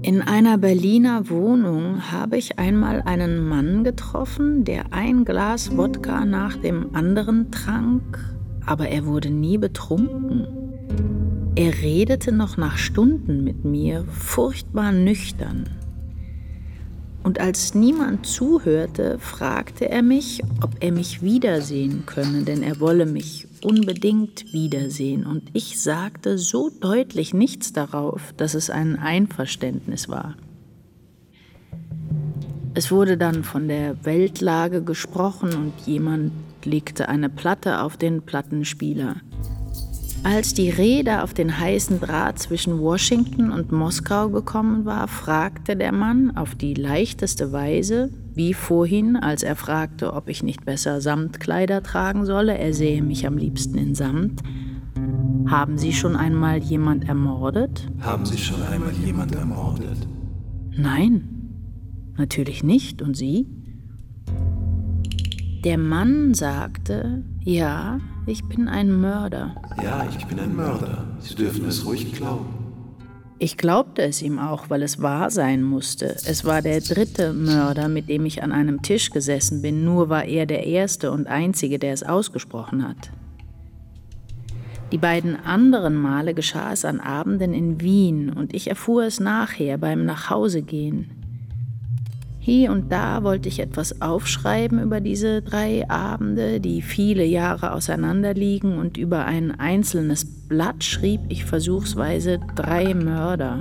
In einer Berliner Wohnung habe ich einmal einen Mann getroffen, der ein Glas Wodka nach dem anderen trank, aber er wurde nie betrunken. Er redete noch nach Stunden mit mir, furchtbar nüchtern. Und als niemand zuhörte, fragte er mich, ob er mich wiedersehen könne, denn er wolle mich unbedingt wiedersehen. Und ich sagte so deutlich nichts darauf, dass es ein Einverständnis war. Es wurde dann von der Weltlage gesprochen und jemand legte eine Platte auf den Plattenspieler. Als die Rede auf den heißen Draht zwischen Washington und Moskau gekommen war, fragte der Mann auf die leichteste Weise, wie vorhin, als er fragte, ob ich nicht besser Samtkleider tragen solle, er sähe mich am liebsten in Samt. Haben Sie schon einmal jemand ermordet? Haben Sie schon einmal jemand ermordet? Nein, natürlich nicht. Und Sie? Der Mann sagte, ja, ich bin ein Mörder. Ja, ich bin ein Mörder. Sie dürfen es ruhig glauben. Ich glaubte es ihm auch, weil es wahr sein musste. Es war der 3. Mörder, mit dem ich an einem Tisch gesessen bin, nur war er der erste und einzige, der es ausgesprochen hat. Die beiden anderen Male geschah es an Abenden in Wien und ich erfuhr es nachher beim Nachhausegehen. Hier und da wollte ich etwas aufschreiben über diese 3 Abende, die viele Jahre auseinander liegen, und über ein einzelnes Blatt schrieb ich versuchsweise 3 Mörder.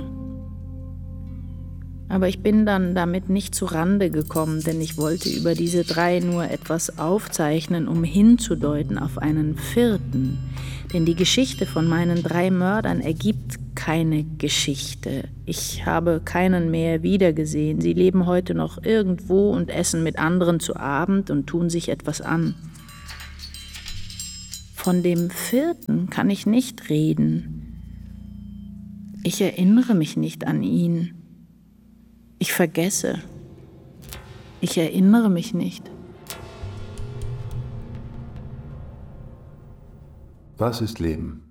Aber ich bin dann damit nicht zu Rande gekommen, denn ich wollte über diese 3 nur etwas aufzeichnen, um hinzudeuten auf einen 4. Denn die Geschichte von meinen 3 Mördern ergibt keine Geschichte. Ich habe keinen mehr wiedergesehen. Sie leben heute noch irgendwo und essen mit anderen zu Abend und tun sich etwas an. Von dem 4. kann ich nicht reden. Ich erinnere mich nicht an ihn. Ich vergesse. Ich erinnere mich nicht. Was ist Leben?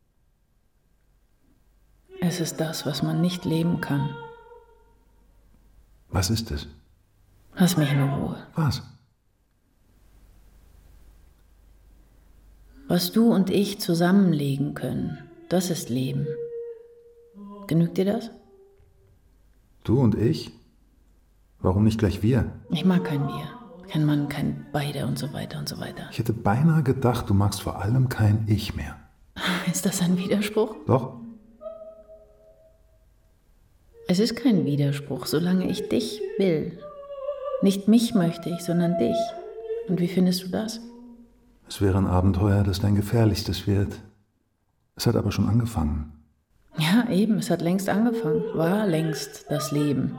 Es ist das, was man nicht leben kann. Was ist es? Lass mich in Ruhe. Was? Was du und ich zusammenlegen können, das ist Leben. Genügt dir das? Du und ich? Warum nicht gleich wir? Ich mag kein Wir. Kein Mann, kein Beide und so weiter und so weiter. Ich hätte beinahe gedacht, du magst vor allem kein Ich mehr. Ist das ein Widerspruch? Doch. Es ist kein Widerspruch, solange ich dich will. Nicht mich möchte ich, sondern dich. Und wie findest du das? Es wäre ein Abenteuer, das dein gefährlichstes wird. Es hat aber schon angefangen. Ja, eben, es hat längst angefangen. War längst das Leben.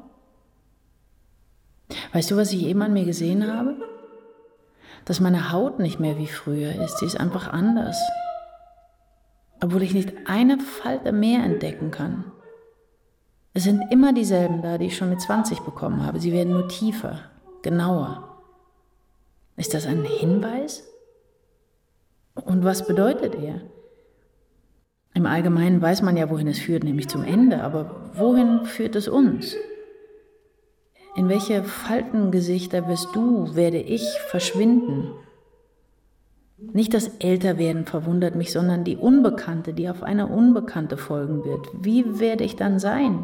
Weißt du, was ich eben an mir gesehen habe? Dass meine Haut nicht mehr wie früher ist. Sie ist einfach anders. Obwohl ich nicht eine Falte mehr entdecken kann. Es sind immer dieselben da, die ich schon mit 20 bekommen habe. Sie werden nur tiefer, genauer. Ist das ein Hinweis? Und was bedeutet er? Im Allgemeinen weiß man ja, wohin es führt, nämlich zum Ende. Aber wohin führt es uns? In welche Faltengesichter wirst du, werde ich verschwinden? Nicht das Älterwerden verwundert mich, sondern die Unbekannte, die auf eine Unbekannte folgen wird. Wie werde ich dann sein?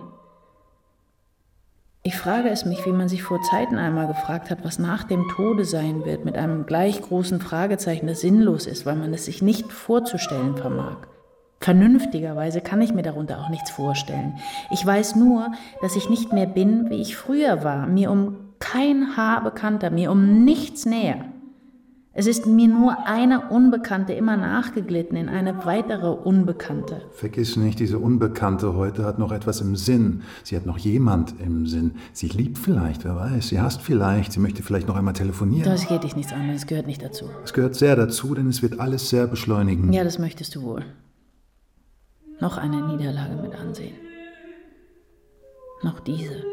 Ich frage es mich, wie man sich vor Zeiten einmal gefragt hat, was nach dem Tode sein wird, mit einem gleich großen Fragezeichen, das sinnlos ist, weil man es sich nicht vorzustellen vermag. Vernünftigerweise kann ich mir darunter auch nichts vorstellen. Ich weiß nur, dass ich nicht mehr bin, wie ich früher war, mir um kein Haar bekannter, mir um nichts näher. Es ist mir nur eine Unbekannte immer nachgeglitten in eine weitere Unbekannte. Vergiss nicht, diese Unbekannte heute hat noch etwas im Sinn. Sie hat noch jemand im Sinn. Sie liebt vielleicht, wer weiß. Sie hasst vielleicht. Sie möchte vielleicht noch einmal telefonieren. Das geht dich nichts an, das gehört nicht dazu. Es gehört sehr dazu, denn es wird alles sehr beschleunigen. Ja, das möchtest du wohl. Noch eine Niederlage mit ansehen. Noch diese.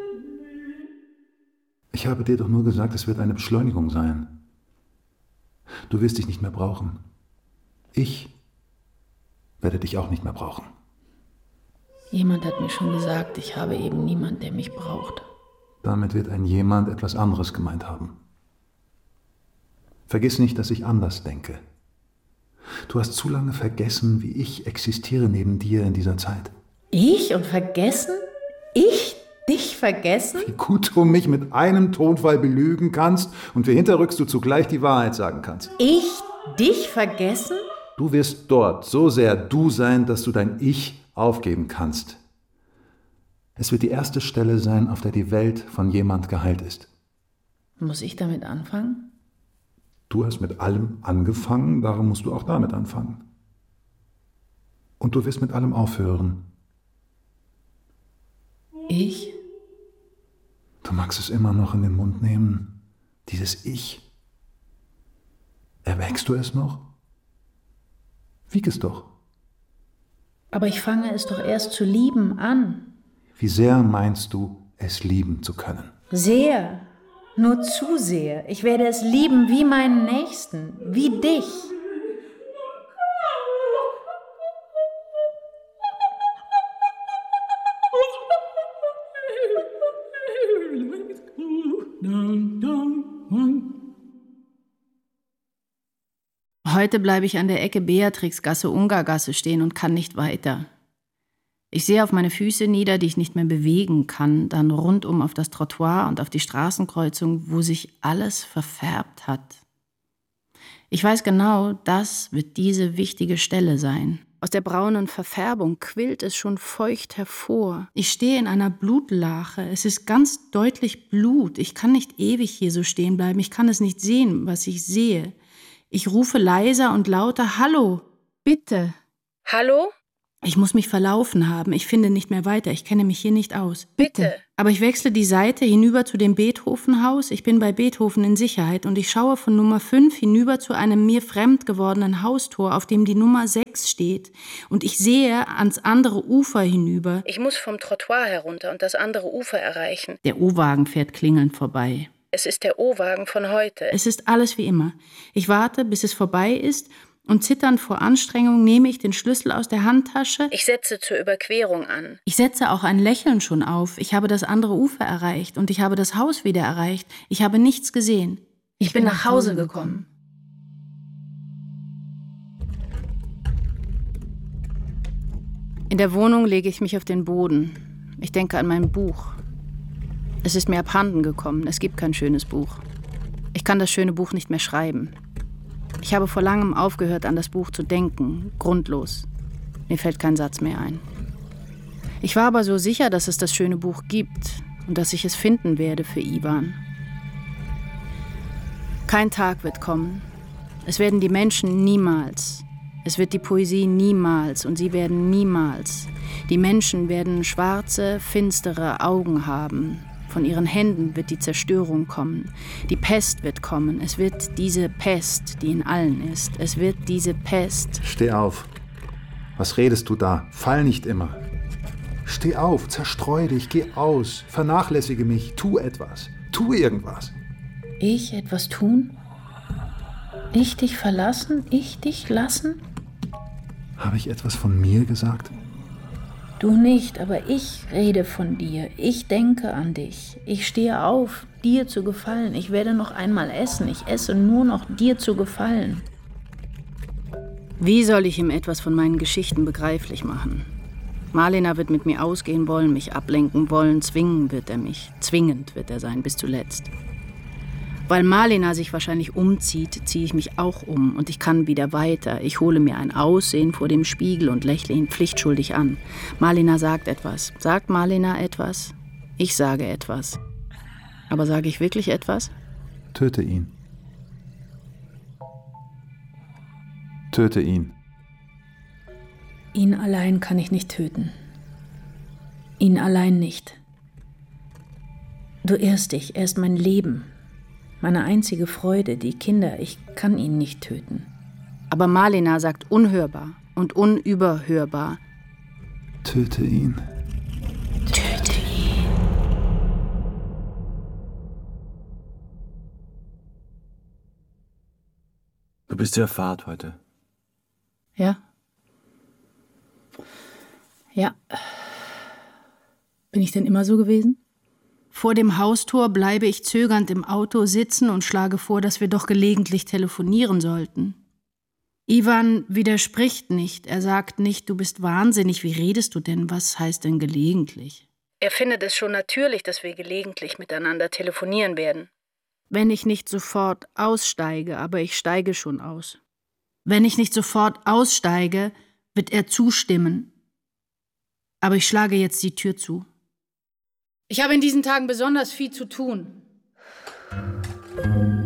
Ich habe dir doch nur gesagt, es wird eine Beschleunigung sein. Du wirst dich nicht mehr brauchen. Ich werde dich auch nicht mehr brauchen. Jemand hat mir schon gesagt, ich habe eben niemand, der mich braucht. Damit wird ein jemand etwas anderes gemeint haben. Vergiss nicht, dass ich anders denke. Du hast zu lange vergessen, wie ich existiere neben dir in dieser Zeit. Ich und vergessen? Ich dich vergessen? Wie gut du mich mit einem Tonfall belügen kannst und wie hinterrücks du zugleich die Wahrheit sagen kannst. Ich dich vergessen? Du wirst dort so sehr du sein, dass du dein Ich aufgeben kannst. Es wird die erste Stelle sein, auf der die Welt von jemand geheilt ist. Muss ich damit anfangen? Du hast mit allem angefangen, darum musst du auch damit anfangen. Und du wirst mit allem aufhören. Ich? Du magst es immer noch in den Mund nehmen, dieses Ich. Erwägst du es noch? Wieg es doch. Aber ich fange es doch erst zu lieben an. Wie sehr meinst du, es lieben zu können? Sehr. Nur zu sehr. Ich werde es lieben wie meinen Nächsten, wie dich. Heute bleibe ich an der Ecke Beatrixgasse-Ungargasse stehen und kann nicht weiter. Ich sehe auf meine Füße nieder, die ich nicht mehr bewegen kann, dann rundum auf das Trottoir und auf die Straßenkreuzung, wo sich alles verfärbt hat. Ich weiß genau, das wird diese wichtige Stelle sein. Aus der braunen Verfärbung quillt es schon feucht hervor. Ich stehe in einer Blutlache. Es ist ganz deutlich Blut. Ich kann nicht ewig hier so stehen bleiben. Ich kann es nicht sehen, was ich sehe. Ich rufe leiser und lauter: Hallo, bitte. Hallo? Ich muss mich verlaufen haben. Ich finde nicht mehr weiter. Ich kenne mich hier nicht aus. Bitte. Aber ich wechsle die Seite hinüber zu dem Beethoven-Haus. Ich bin bei Beethoven in Sicherheit und ich schaue von Nummer 5 hinüber zu einem mir fremd gewordenen Haustor, auf dem die Nummer 6 steht. Und ich sehe ans andere Ufer hinüber. Ich muss vom Trottoir herunter und das andere Ufer erreichen. Der O-Wagen fährt klingelnd vorbei. Es ist der O-Wagen von heute. Es ist alles wie immer. Ich warte, bis es vorbei ist. Und zitternd vor Anstrengung nehme ich den Schlüssel aus der Handtasche. Ich setze zur Überquerung an. Ich setze auch ein Lächeln schon auf. Ich habe das andere Ufer erreicht und ich habe das Haus wieder erreicht. Ich habe nichts gesehen. Ich bin nach Hause gekommen. In der Wohnung lege ich mich auf den Boden. Ich denke an mein Buch. Es ist mir abhanden gekommen. Es gibt kein schönes Buch. Ich kann das schöne Buch nicht mehr schreiben. Ich habe vor langem aufgehört, an das Buch zu denken, grundlos. Mir fällt kein Satz mehr ein. Ich war aber so sicher, dass es das schöne Buch gibt und dass ich es finden werde für Iwan. Kein Tag wird kommen. Es werden die Menschen niemals. Es wird die Poesie niemals und sie werden niemals. Die Menschen werden schwarze, finstere Augen haben. Von ihren Händen wird die Zerstörung kommen. Die Pest wird kommen. Es wird diese Pest, die in allen ist. Es wird diese Pest. Steh auf. Was redest du da? Fall nicht immer. Steh auf, zerstreu dich, geh aus, vernachlässige mich, tu etwas. Tu irgendwas. Ich etwas tun? Ich dich verlassen? Ich dich lassen? Habe ich etwas von mir gesagt? Du nicht, aber ich rede von dir. Ich denke an dich. Ich stehe auf, dir zu gefallen. Ich werde noch einmal essen. Ich esse nur noch dir zu gefallen. Wie soll ich ihm etwas von meinen Geschichten begreiflich machen? Marlena wird mit mir ausgehen wollen, mich ablenken wollen. Zwingen wird er mich. Zwingend wird er sein, bis zuletzt. Weil Marlena sich wahrscheinlich umzieht, ziehe ich mich auch um und ich kann wieder weiter. Ich hole mir ein Aussehen vor dem Spiegel und lächle ihn pflichtschuldig an. Marlena sagt etwas. Sagt Marlena etwas? Ich sage etwas. Aber sage ich wirklich etwas? Töte ihn. Töte ihn. Ihn allein kann ich nicht töten. Ihn allein nicht. Du irrst dich, er ist mein Leben. Meine einzige Freude, die Kinder, ich kann ihn nicht töten. Aber Marlena sagt unhörbar und unüberhörbar. Töte ihn. Töte ihn. Du bist sehr fad heute. Ja. Ja. Bin ich denn immer so gewesen? Vor dem Haustor bleibe ich zögernd im Auto sitzen und schlage vor, dass wir doch gelegentlich telefonieren sollten. Ivan widerspricht nicht. Er sagt nicht, du bist wahnsinnig, wie redest du denn? Was heißt denn gelegentlich? Er findet es schon natürlich, dass wir gelegentlich miteinander telefonieren werden. Wenn ich nicht sofort aussteige, aber ich steige schon aus. Wenn ich nicht sofort aussteige, wird er zustimmen. Aber ich schlage jetzt die Tür zu. Ich habe in diesen Tagen besonders viel zu tun.